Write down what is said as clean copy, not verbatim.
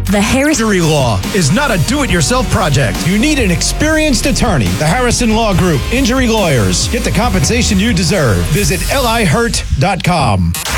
The Harris Injury law is not a do-it-yourself project. You need an experienced attorney. The Harrison Law Group. Injury lawyers. Get the compensation you deserve. Visit lihurt.com.